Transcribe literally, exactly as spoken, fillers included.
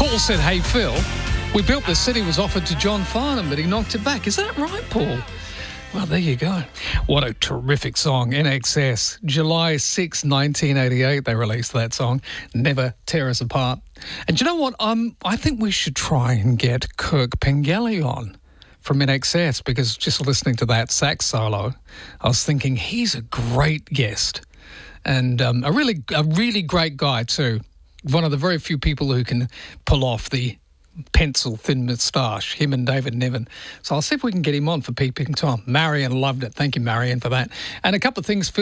Paul said, hey, Phil, we built this city was offered to John Farnham, but he knocked it back. Is that right, Paul? Well, there you go. What a terrific song. N X S. July sixth, nineteen eighty-eight, they released that song. Never Tear Us Apart. And do you know what? Um, I think we should try and get Kirk Pengelly on from N X S, because just listening to that sax solo, I was thinking he's a great guest. And um, a really, a really great guy too. One of the very few people who can pull off the pencil thin moustache, him and David Nevin. So I'll see if we can get him on for Peeping Tom. Marion loved it. Thank you, Marion, for that. And a couple of things, Phil.